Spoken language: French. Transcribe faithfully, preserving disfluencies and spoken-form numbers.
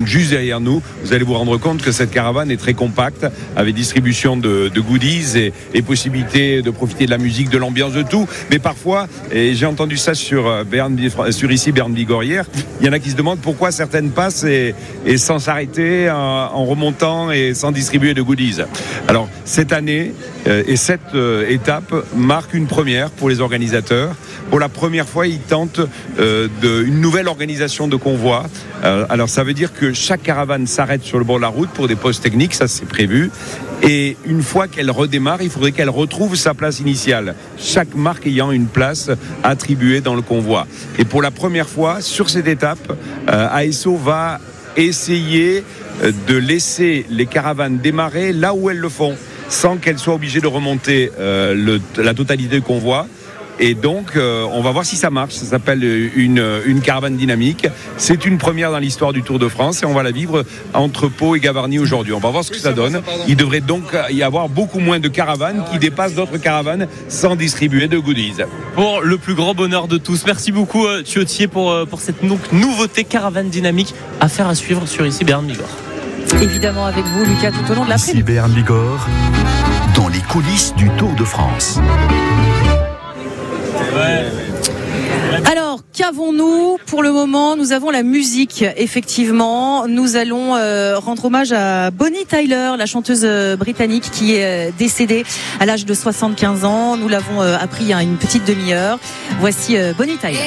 juste derrière nous, vous allez vous rendre compte que cette caravane est très compacte, avec distribution de, de goodies et, et possibilité de profiter de la musique, de l'ambiance, de tout. Mais parfois, et j'ai entendu ça sur, Berne, sur ici Berne-Bigorrière, il y en a qui se demandent pourquoi certaines passent et, et sans s'arrêter, en, en remontant et sans distribuer de goodies. Alors cette année euh, et cette euh, étape marque une première pour les organisateurs. Pour la première fois, ils tentent euh, de, une nouvelle organisation de convoi. Euh, alors ça veut dire que chaque caravane s'arrête sur le bord de la route pour des pauses techniques, ça c'est prévu. Et une fois qu'elle redémarre, il faudrait qu'elle retrouve sa place initiale. Chaque marque ayant une place attribuée dans le convoi. Et pour la première fois, sur cette étape, euh, A S O va essayer de laisser les caravanes démarrer là où elles le font, sans qu'elles soient obligées de remonter euh, le, la totalité du convoi. Et donc, euh, on va voir si ça marche. Ça s'appelle une, une caravane dynamique. C'est une première dans l'histoire du Tour de France et on va la vivre entre Pau et Gavarnie aujourd'hui. On va voir ce que ça donne. Il devrait donc y avoir beaucoup moins de caravanes qui dépassent d'autres caravanes sans distribuer de goodies. Pour le plus grand bonheur de tous. Merci beaucoup, Thiotier, pour, pour cette nouveauté caravane dynamique. Affaire à suivre sur ici Berne-Bigorre. Évidemment avec vous, Lucas, tout au long de l'après-midi. Ici Berne-Bigorre, dans les coulisses du Tour de France. Alors, qu'avons-nous pour le moment? Nous avons la musique, effectivement. Nous allons euh, rendre hommage à Bonnie Tyler, la chanteuse britannique qui est euh, décédée à l'âge de soixante-quinze ans. Nous l'avons euh, appris il y a une petite demi-heure. Voici euh, Bonnie Tyler.